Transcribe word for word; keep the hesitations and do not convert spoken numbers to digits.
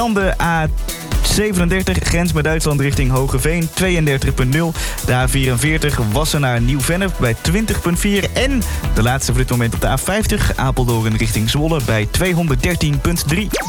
Dan de A zevenendertig, grens met Duitsland richting Hogeveen, tweeëndertig komma nul. De A vierenveertig, Wassenaar Nieuw-Vennep bij twintig komma vier. En de laatste voor dit moment op de A vijftig, Apeldoorn richting Zwolle bij tweehonderddertien komma drie.